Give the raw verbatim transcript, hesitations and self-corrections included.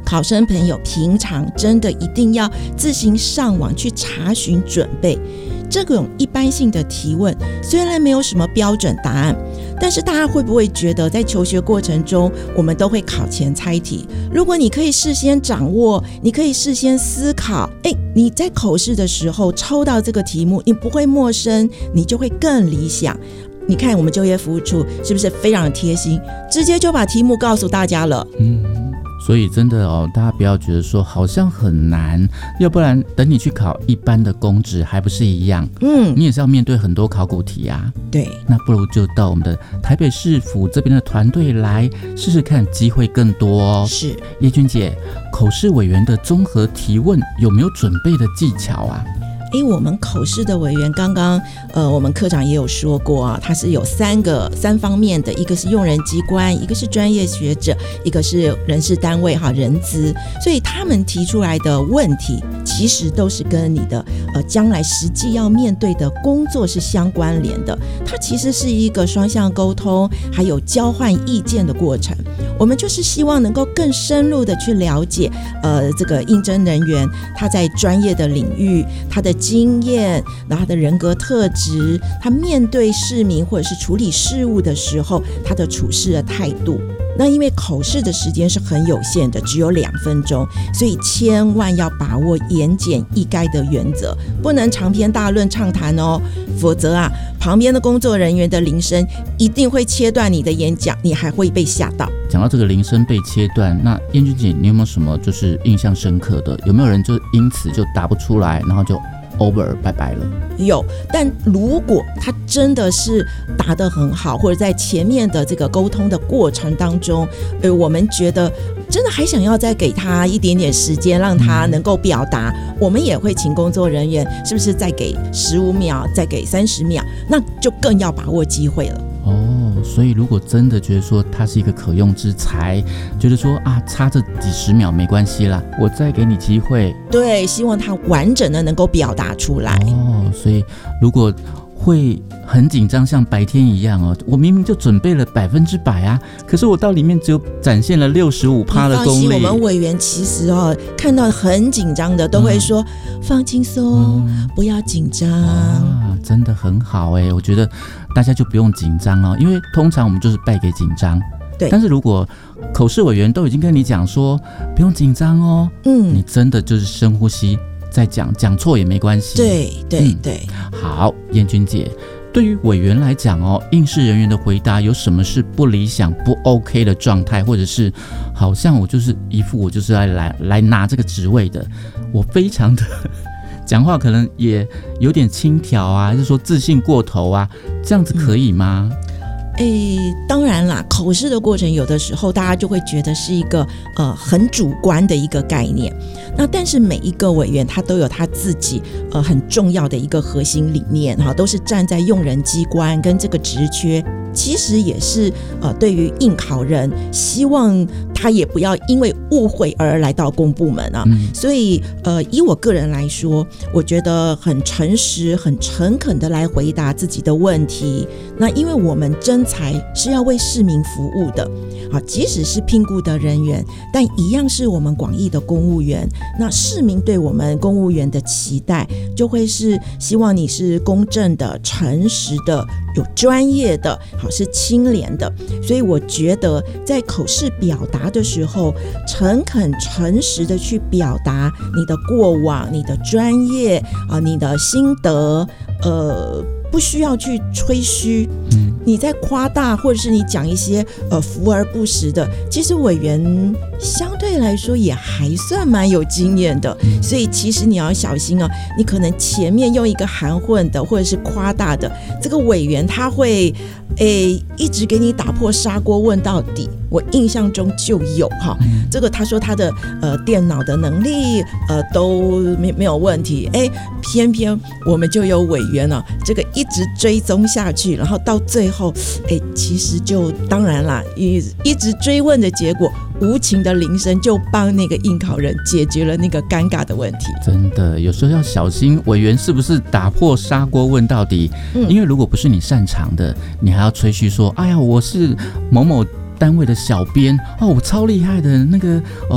考生朋友平常真的一定要自行上网去查询准备。这种一般性的提问虽然没有什么标准答案，但是大家会不会觉得在求学过程中我们都会考前猜题？如果你可以事先掌握，你可以事先思考，哎，你在口试的时候抽到这个题目，你不会陌生，你就会更理想。你看我们就业服务处是不是非常贴心，直接就把题目告诉大家了。 嗯，所以真的哦，大家不要觉得说好像很难，要不然等你去考一般的公职还不是一样？嗯，你也是要面对很多考古题啊。 对， 那不如就到我们的台北市府这边的团队来试试看，机会更多哦。 是， 叶君姐，口试委员的综合提问有没有准备的技巧啊？ 诶，我们口试的委员刚刚呃，我们科长也有说过啊，它是有三个三方面的，一个是用人机关，一个是专业学者，一个是人事单位哈人资，所以他们提出来的问题其实都是跟你的呃将来实际要面对的工作是相关联的，它其实是一个双向沟通还有交换意见的过程。我们就是希望能够更深入的去了解呃这个应征人员他在专业的领域他的经验，然后他的人格特质，他面对市民或者是处理事务的时候他的处事的态度。那因为口试的时间是很有限的，只有两分钟，所以千万要把握言简意赅的原则，不能长篇大论畅谈哦，否则啊，旁边的工作人员的铃声一定会切断你的演讲，你还会被吓到。 讲到这个铃声被切断，那燕君姐，你有没有什么就是印象深刻的？有没有人就因此就答不出来，然后就over 拜拜了？ 有，但如果他真的是答得很好，或者在前面的这个沟通的过程当中，呃，我们觉得真的还想要再给他一点点时间，让他能够表达，嗯、我们也会请工作人员是不是再给十五秒，再给三十秒，那就更要把握机会了。 哦，所以如果真的觉得说他是一个可用之才，觉得说啊差这几十秒没关系啦，我再给你机会。 对，希望他完整的能够表达出来。 哦，所以如果会很紧张，像白天一样哦，我明明就准备了百分之百啊，可是我到里面只有展现了六十五趴的功力。 我们委员其实哦，看到很紧张的都会说、嗯、放轻松、嗯，不要紧张。 啊，真的很好哎，我觉得大家就不用紧张哦，因为通常我们就是败给紧张。 对， 但是如果口试委员都已经跟你讲说不用紧张哦，嗯，你真的就是深呼吸再讲，讲错也没关系。 对对对、 嗯，好，燕君姐，对于委员来讲哦，应试人员的回答有什么是不理想、不 OK 的状态，或者是好像我就是一副我就是来来来拿这个职位的，我非常的讲话可能也有点轻佻啊，还是说自信过头啊，这样子可以吗？嗯诶，当然啦，口试的过程有的时候大家就会觉得是一个呃很主观的一个概念，那但是每一个委员他都有他自己呃很重要的一个核心理念哈，都是站在用人机关跟这个职缺，其实也是呃对于应考人希望他也不要因为误会而来到公部门啊、嗯、所以呃以我个人来说，我觉得很诚实很诚恳的来回答自己的问题，那因为我们真才是要为市民服务的，好，即使是聘雇的人员，但一样是我们广义的公务员，那市民对我们公务员的期待就会是希望你是公正的、诚实的、有专业的，好，是清廉的，所以我觉得在口试表达的时候，诚恳诚实的去表达你的过往、你的专业啊、你的心得，呃不需要去吹嘘、嗯、你在夸大或者是你讲一些呃浮而不实的，其实委员相对来说也还算蛮有经验的、嗯、所以其实你要小心哦，你可能前面用一个含混的或者是夸大的，这个委员他会诶一直给你打破砂锅问到底，我印象中就有哈、嗯，这个他说他的呃电脑的能力呃都没没有问题，哎，偏偏我们就有委员啊，这个一直追踪下去，然后到最后，哎，其实就当然啦，一一直追问的结果，无情的铃声就帮那个应考人解决了那个尴尬的问题。 真的，有时候要小心委员是不是打破砂锅问到底、嗯、因为如果不是你擅长的，你还要吹嘘说，哎呀，我是某某单位的小编哦，我超厉害的那个、哦